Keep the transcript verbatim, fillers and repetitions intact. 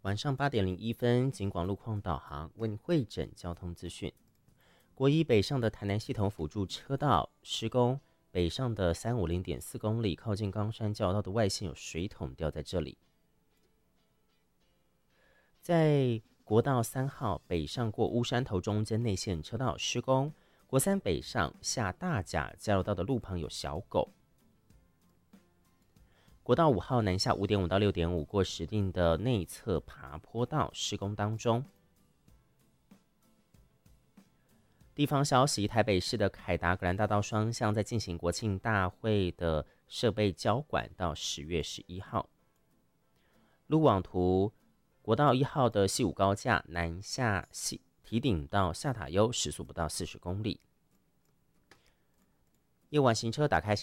晚上八点零一分，警广路况导航为你汇整交通资讯。国一北上的台南系统辅助车道施工，北上的三五零点四公里，靠近冈山交流道的外线有水桶掉在这里。在国道三号北上过乌山头中间内线车道施工，国三北上下大甲交流道的路旁有小狗。国道五号南下五点五到六点五过石碇的内侧爬坡道施工当中。地方消息，台北市的凯达格兰大道双向在进行国庆大会的设备交管到十月十一号。路网图，国道一号的西武高架南下西堤顶到下塔悠时速不到四十公里。夜晚行车打开